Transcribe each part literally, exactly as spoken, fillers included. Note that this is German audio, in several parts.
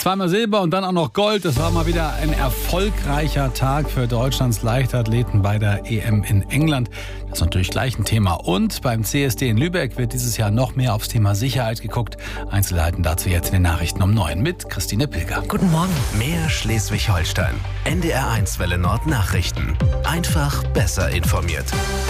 Zweimal Silber und dann auch noch Gold. Das war mal wieder ein erfolgreicher Tag für Deutschlands Leichtathleten bei der E M in England. Das ist natürlich gleich ein Thema. Und beim C S D in Lübeck wird dieses Jahr noch mehr aufs Thema Sicherheit geguckt. Einzelheiten dazu jetzt in den Nachrichten um neun mit Christine Pilger. Guten Morgen. Mehr Schleswig-Holstein. N D R eins Welle Nord Nachrichten. Einfach besser informiert.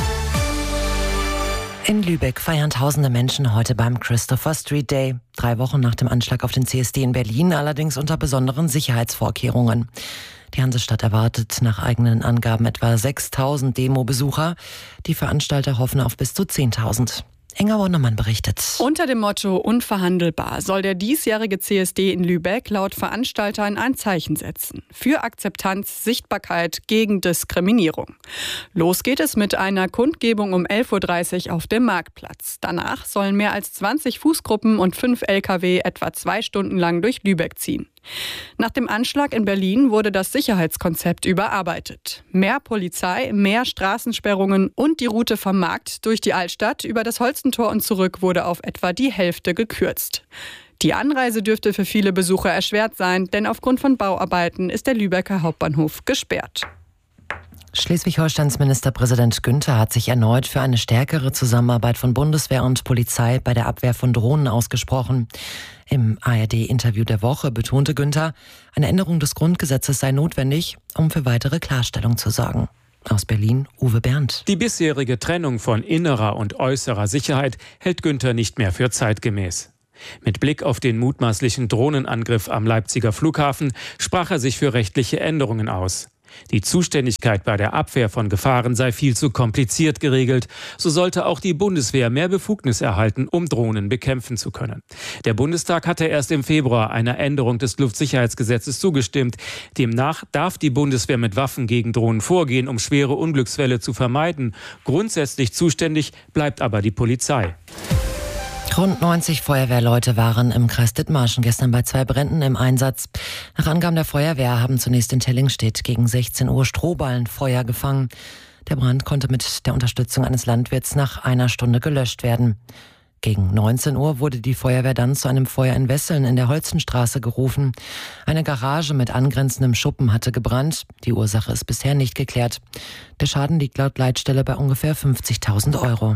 In Lübeck feiern tausende Menschen heute beim Christopher Street Day. Drei Wochen nach dem Anschlag auf den C S D in Berlin, allerdings unter besonderen Sicherheitsvorkehrungen. Die Hansestadt erwartet nach eigenen Angaben etwa sechstausend Demo-Besucher. Die Veranstalter hoffen auf bis zu zehntausend. Inga Wundermann berichtet. Unter dem Motto unverhandelbar soll der diesjährige C S D in Lübeck laut Veranstaltern ein Zeichen setzen. Für Akzeptanz, Sichtbarkeit, gegen Diskriminierung. Los geht es mit einer Kundgebung um elf Uhr dreißig auf dem Marktplatz. Danach sollen mehr als zwanzig Fußgruppen und fünf L K W etwa zwei Stunden lang durch Lübeck ziehen. Nach dem Anschlag in Berlin wurde das Sicherheitskonzept überarbeitet. Mehr Polizei, mehr Straßensperrungen und die Route vom Markt durch die Altstadt über das Holstentor und zurück wurde auf etwa die Hälfte gekürzt. Die Anreise dürfte für viele Besucher erschwert sein, denn aufgrund von Bauarbeiten ist der Lübecker Hauptbahnhof gesperrt. Schleswig-Holsteins Ministerpräsident Günther hat sich erneut für eine stärkere Zusammenarbeit von Bundeswehr und Polizei bei der Abwehr von Drohnen ausgesprochen. Im A R D-Interview der Woche betonte Günther, eine Änderung des Grundgesetzes sei notwendig, um für weitere Klarstellung zu sorgen. Aus Berlin, Uwe Berndt. Die bisherige Trennung von innerer und äußerer Sicherheit hält Günther nicht mehr für zeitgemäß. Mit Blick auf den mutmaßlichen Drohnenangriff am Leipziger Flughafen sprach er sich für rechtliche Änderungen aus. Die Zuständigkeit bei der Abwehr von Gefahren sei viel zu kompliziert geregelt. So sollte auch die Bundeswehr mehr Befugnis erhalten, um Drohnen bekämpfen zu können. Der Bundestag hatte erst im Februar einer Änderung des Luftsicherheitsgesetzes zugestimmt. Demnach darf die Bundeswehr mit Waffen gegen Drohnen vorgehen, um schwere Unglücksfälle zu vermeiden. Grundsätzlich zuständig bleibt aber die Polizei. Rund neunzig Feuerwehrleute waren im Kreis Dithmarschen gestern bei zwei Bränden im Einsatz. Nach Angaben der Feuerwehr haben zunächst in Tellingstedt gegen sechzehn Uhr Strohballenfeuer gefangen. Der Brand konnte mit der Unterstützung eines Landwirts nach einer Stunde gelöscht werden. Gegen neunzehn Uhr wurde die Feuerwehr dann zu einem Feuer in Wesseln in der Holzenstraße gerufen. Eine Garage mit angrenzendem Schuppen hatte gebrannt. Die Ursache ist bisher nicht geklärt. Der Schaden liegt laut Leitstelle bei ungefähr fünfzigtausend Euro.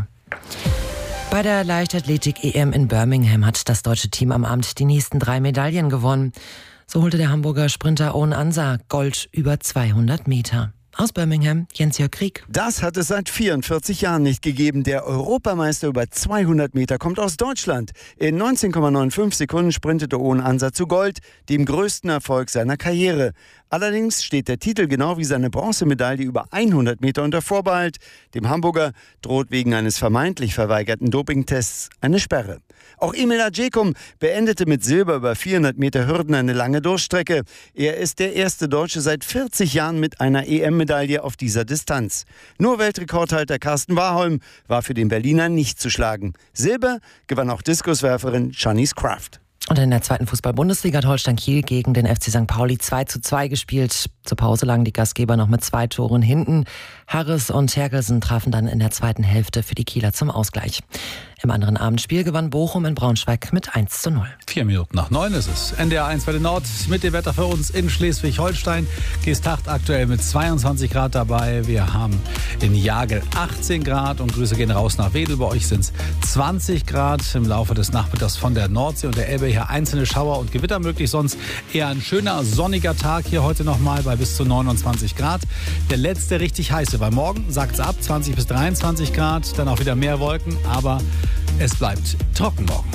Bei der Leichtathletik-E M in Birmingham hat das deutsche Team am Abend die nächsten drei Medaillen gewonnen. So holte der Hamburger Sprinter Owen Ansa Gold über zweihundert Meter. Aus Birmingham, Jens-Jörg Krieg. Das hat es seit vierundvierzig Jahren nicht gegeben. Der Europameister über zweihundert Meter kommt aus Deutschland. In neunzehn Komma fünfundneunzig Sekunden sprintete Owen Ansa zu Gold, dem größten Erfolg seiner Karriere. Allerdings steht der Titel genau wie seine Bronzemedaille über hundert Meter unter Vorbehalt. Dem Hamburger droht wegen eines vermeintlich verweigerten Dopingtests eine Sperre. Auch Emil Adjekum beendete mit Silber über vierhundert Meter Hürden eine lange Durchstrecke. Er ist der erste Deutsche seit vierzig Jahren mit einer E M-Medaille auf dieser Distanz. Nur Weltrekordhalter Carsten Warholm war für den Berliner nicht zu schlagen. Silber gewann auch Diskuswerferin Shanice Kraft. Und in der zweiten Fußball-Bundesliga hat Holstein Kiel gegen den F C Sankt Pauli zwei zu zwei gespielt. Zur Pause lagen die Gastgeber noch mit zwei Toren hinten. Harris und Hergelsen trafen dann in der zweiten Hälfte für die Kieler zum Ausgleich. Im anderen Abendspiel gewann Bochum in Braunschweig mit eins zu null. Vier Minuten nach neun ist es. N D R eins Welle Nord mit dem Wetter für uns in Schleswig-Holstein. Geesthacht aktuell mit zweiundzwanzig Grad dabei. Wir haben in Jagel achtzehn Grad und Grüße gehen raus nach Wedel. Bei euch sind es zwanzig Grad. Im Laufe des Nachmittags von der Nordsee und der Elbe her einzelne Schauer und Gewitter möglich. Sonst eher ein schöner sonniger Tag hier heute nochmal bei bis zu neunundzwanzig Grad. Der letzte richtig heiße, weil morgen sagt es ab zwanzig bis dreiundzwanzig Grad. Dann auch wieder mehr Wolken, aber es bleibt trocken morgen.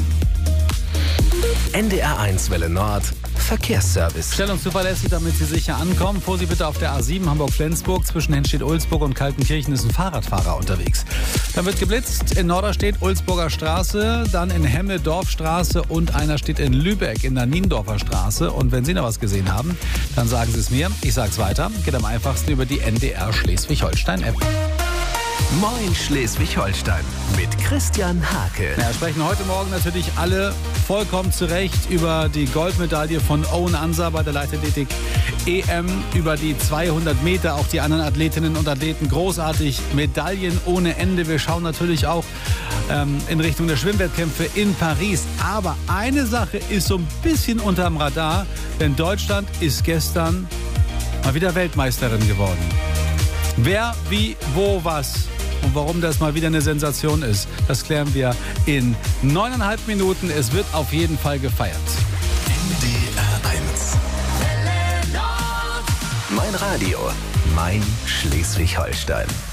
N D R eins Welle Nord Verkehrsservice. Stellung zuverlässig, damit Sie sicher ankommen. Vorsicht bitte auf der A sieben Hamburg-Flensburg. Zwischen Henstedt-Ulzburg und Kaltenkirchen ist ein Fahrradfahrer unterwegs. Dann wird geblitzt in Norderstedt, Ulzburger Straße, dann in Hemme, Dorfstraße und einer steht in Lübeck in der Niendorfer Straße. Und wenn Sie noch was gesehen haben, dann sagen Sie es mir. Ich sage es weiter. Geht am einfachsten über die N D R Schleswig-Holstein-App. Moin Schleswig-Holstein mit Christian Hake. Ja, sprechen heute Morgen natürlich alle vollkommen zu Recht über die Goldmedaille von Owen Ansah bei der Leichtathletik E M, über die zweihundert Meter, auch die anderen Athletinnen und Athleten großartig, Medaillen ohne Ende. Wir schauen natürlich auch ähm, in Richtung der Schwimmwettkämpfe in Paris. Aber eine Sache ist so ein bisschen unterm Radar, denn Deutschland ist gestern mal wieder Weltmeisterin geworden. Wer, wie, wo, was und warum das mal wieder eine Sensation ist, das klären wir in neuneinhalb Minuten. Es wird auf jeden Fall gefeiert. N D R eins. Mein Radio, mein Schleswig-Holstein.